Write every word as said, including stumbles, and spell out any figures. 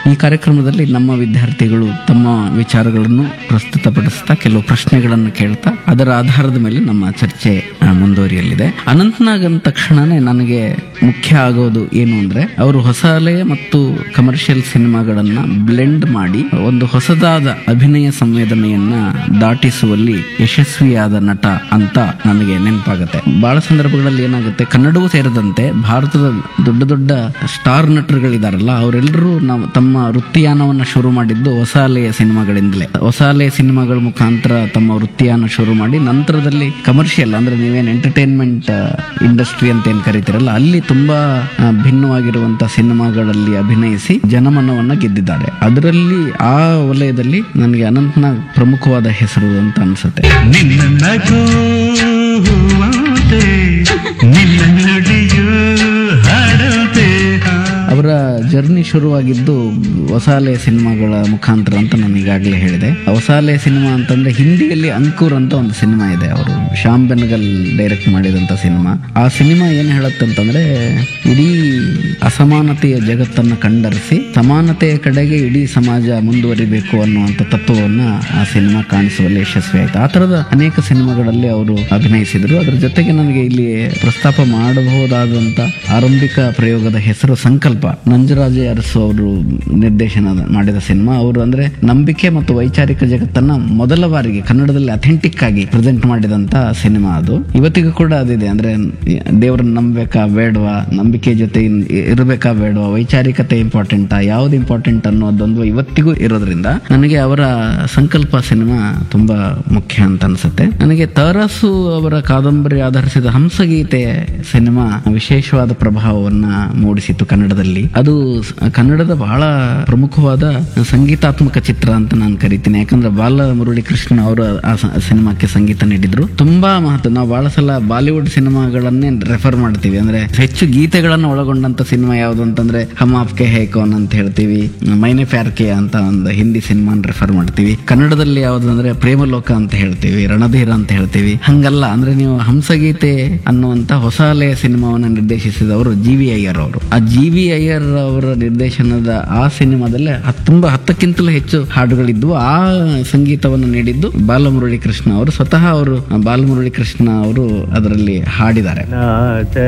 ಈ ಕಾರ್ಯಕ್ರಮದಲ್ಲಿ ನಮ್ಮ ವಿದ್ಯಾರ್ಥಿಗಳು ತಮ್ಮ ವಿಚಾರಗಳನ್ನು ಪ್ರಸ್ತುತಪಡಿಸ್ತಾ ಕೆಲವು ಪ್ರಶ್ನೆಗಳನ್ನು ಕೇಳ್ತಾ ಅದರ ಆಧಾರದ ಮೇಲೆ ನಮ್ಮ ಚರ್ಚೆ ಆ, ಮುಂದುವರಿಯಲಿದೆ. ಅನಂತನಾಗ್ ಅಂದ ತಕ್ಷಣನೇ ನನಗೆ ಮುಖ್ಯ ಆಗೋದು ಏನು ಅಂದ್ರೆ ಅವರು ಹೊಸ ಅಲೆಯ ಮತ್ತು ಕಮರ್ಷಿಯಲ್ ಸಿನಿಮಾಗಳನ್ನ ಬ್ಲೆಂಡ್ ಮಾಡಿ ಒಂದು ಹೊಸದಾದ ಅಭಿನಯ ಸಂವೇದನೆಯನ್ನ ದಾಟಿಸುವಲ್ಲಿ ಯಶಸ್ವಿಯಾದ ನಟ ಅಂತ ನನಗೆ ನೆನಪಾಗುತ್ತೆ. ಬಹಳ ಸಂದರ್ಭಗಳಲ್ಲಿ ಏನಾಗುತ್ತೆ, ಕನ್ನಡವೂ ಸೇರಿದಂತೆ ಭಾರತದ ದೊಡ್ಡ ದೊಡ್ಡ ಸ್ಟಾರ್ ನಟರುಗಳಿದಾರಲ್ಲ ಅವರೆಲ್ಲರೂ ನಾವು ತಮ್ಮ ವೃತ್ತಿಯಾನವನ್ನ ಶುರು ಮಾಡಿದ್ದು ಹೊಸ ಅಲೆಯ ಸಿನಿಮಾಗಳಿಂದಲೇ. ಹೊಸ ಅಲೆಯ ಸಿನಿಮಾಗಳ ಮುಖಾಂತರ ತಮ್ಮ ವೃತ್ತಿಯಾನ ಶುರು ಮಾಡಿ ನಂತರದಲ್ಲಿ ಕಮರ್ಷಿಯಲ್ ಅಂದ್ರೆ ನೀವೇನ್ ಎಂಟರ್ಟೈನ್ಮೆಂಟ್ ಇಂಡಸ್ಟ್ರಿ ಅಂತ ಏನ್ ಕರಿತೀರಲ್ಲ ಅಲ್ಲಿ ತುಂಬಾ ಆ, ಭಿನ್ನವಾಗಿರುವಂತಹ ಸಿನಿಮಾಗಳಲ್ಲಿ ಅಭಿನಯಿಸಿ ಜನಮನವನ್ನ ಗೆದ್ದಿದ್ದಾರೆ. ಅದರಲ್ಲಿ ಆ ವಲಯದಲ್ಲಿ ನನಗೆ ಅನಂತನಾಗ್ ಪ್ರಮುಖವಾದ ಹೆಸರು ಅಂತ ಅನ್ಸುತ್ತೆ. ನಿನ್ನ ನಗುವಂತೆ ನಿನ್ನ ನುಡಿಯು ಹಾಡುತ್ತೆ. ಅವರ ಜರ್ನಿ ಶುರುವಾಗಿದ್ದು ಹೊಸಾಲೆ ಸಿನಿಮಾಗಳ ಮುಖಾಂತರ ಅಂತ ನಾನು ಈಗಾಗಲೇ ಹೇಳಿದೆ. ಹೊಸಾಲೆ ಸಿನಿಮಾ ಅಂತಂದ್ರೆ ಹಿಂದಿಯಲ್ಲಿ ಅಂಕುರ್ ಅಂತ ಒಂದು ಸಿನಿಮಾ ಇದೆ, ಅವರು ಶ್ಯಾಮ್ ಬೆನಗಲ್ ಡೈರೆಕ್ಟ್ ಮಾಡಿದಂತ ಸಿನಿಮಾ. ಆ ಸಿನಿಮಾ ಏನ್ ಹೇಳುತ್ತಂತಂದ್ರೆ ಇಡೀ ಅಸಮಾನತೆಯ ಜಗತ್ತನ್ನ ಕಂಡರಿಸಿ ಸಮಾನತೆಯ ಕಡೆಗೆ ಇಡೀ ಸಮಾಜ ಮುಂದುವರಿಬೇಕು ಅನ್ನುವಂಥ ತತ್ವವನ್ನ ಆ ಸಿನಿಮಾ ಕಾಣಿಸುವಲ್ಲಿ ಯಶಸ್ವಿ ಆಯ್ತು. ಆ ತರದ ಅನೇಕ ಸಿನಿಮಾಗಳಲ್ಲಿ ಅವರು ಅಭಿನಯಿಸಿದರು. ಅದರ ಜೊತೆಗೆ ನನಗೆ ಇಲ್ಲಿ ಪ್ರಸ್ತಾಪ ಮಾಡಬಹುದಾದಂತ ಆರಂಭಿಕ ಪ್ರಯೋಗದ ಹೆಸರು ಸಂಕಲ್ಪ. ನಂಜರಾಜ ಅರಸು ಅವರು ನಿರ್ದೇಶನ ಮಾಡಿದ ಸಿನಿಮಾ. ಅವರು ಅಂದ್ರೆ ನಂಬಿಕೆ ಮತ್ತು ವೈಚಾರಿಕ ಜಗತ್ತನ್ನ ಮೊದಲ ಬಾರಿಗೆ ಕನ್ನಡದಲ್ಲಿ ಅಥೆಂಟಿಕ್ ಆಗಿ ಪ್ರೆಸೆಂಟ್ ಮಾಡಿದಂತ ಸಿನಿಮಾ ಅದು. ಇವತ್ತಿಗೂ ಕೂಡ ಅದಿದೆ. ಅಂದ್ರೆ ದೇವ್ರನ್ನ ನಂಬಬೇಕಾ ಬೇಡವಾ, ನಂಬಿಕೆ ಜೊತೆ ಇರಬೇಕಾ ಬೇಡವಾ, ವೈಚಾರಿಕತೆ ಇಂಪಾರ್ಟೆಂಟಾ, ಯಾವ್ದು ಇಂಪಾರ್ಟೆಂಟ್ ಅನ್ನೋದೊಂದು ಇವತ್ತಿಗೂ ಇರೋದ್ರಿಂದ ನನಗೆ ಅವರ ಸಂಕಲ್ಪ ಸಿನಿಮಾ ತುಂಬಾ ಮುಖ್ಯ ಅಂತ ಅನ್ಸುತ್ತೆ. ನನಗೆ ತರಾಸು ಅವರ ಕಾದಂಬರಿ ಆಧರಿಸಿದ ಹಂಸಗೀತೆ ಸಿನಿಮಾ ವಿಶೇಷವಾದ ಪ್ರಭಾವವನ್ನ ಮೂಡಿಸಿತು ಕನ್ನಡದಲ್ಲಿ. ಅದು ಕನ್ನಡದ ಬಹಳ ಪ್ರಮುಖವಾದ ಸಂಗೀತಾತ್ಮಕ ಚಿತ್ರ ಅಂತ ನಾನು ಕರಿತೀನಿ. ಯಾಕಂದ್ರೆ ಬಾಲ ಮುರಳಿ ಕೃಷ್ಣ ಅವರು ಆ ಸಿನಿಮಾಕ್ಕೆ ಸಂಗೀತ ನೀಡಿದ್ರು. ತುಂಬಾ ಮಹತ್ವ. ನಾವು ಬಹಳ ಸಲ ಬಾಲಿವುಡ್ ಸಿನಿಮಾಗಳನ್ನೇ ರೆಫರ್ ಮಾಡ್ತೀವಿ. ಅಂದ್ರೆ ಹೆಚ್ಚು ಗೀತೆಗಳನ್ನು ಒಳಗೊಂಡಂತ ಸಿನಿಮಾ ಯಾವ್ದು ಅಂತಂದ್ರೆ ಹಮ್ ಆಪ್ಕೆ ಹೈ ಕೌನ್ ಅಂತ ಹೇಳ್ತೀವಿ, ಮೈನೆ ಪ್ಯಾರ್ ಕೆ ಅಂತ ಒಂದು ಹಿಂದಿ ಸಿನಿಮಾ ರೆಫರ್ ಮಾಡ್ತೀವಿ. ಕನ್ನಡದಲ್ಲಿ ಯಾವ್ದಂದ್ರೆ ಪ್ರೇಮಲೋಕ ಅಂತ ಹೇಳ್ತೀವಿ, ರಣಧೀರ ಅಂತ ಹೇಳ್ತೀವಿ. ಹಂಗಲ್ಲ, ಅಂದ್ರೆ ನೀವು ಹಂಸಗೀತೆ ಅನ್ನುವಂತ ಹೊಸ ಅಲೆಯ ಸಿನಿಮಾವನ್ನ ನಿರ್ದೇಶಿಸಿದವರು ಜಿ ವಿ ಅಯ್ಯರ್ ಅವರು. ಆ ಜಿ ವಿ ಅಯ್ಯರ್ ಅವರ ನಿರ್ದೇಶನದ ಆ ಸಿನಿಮಾದಲ್ಲಿ ತುಂಬಾ ಹತ್ತಕ್ಕಿಂತಲೂ ಹೆಚ್ಚು ಹಾಡುಗಳಿದ್ವು. ಆ ಸಂಗೀತವನ್ನು ನೀಡಿದ್ದು ಬಾಲಮುರಳಿ ಕೃಷ್ಣ ಅವರು. ಸ್ವತಃ ಅವರು ಬಾಲಮುರಳಿ ಕೃಷ್ಣ ಅವರು ಅದರಲ್ಲಿ ಹಾಡಿದ್ದಾರೆ.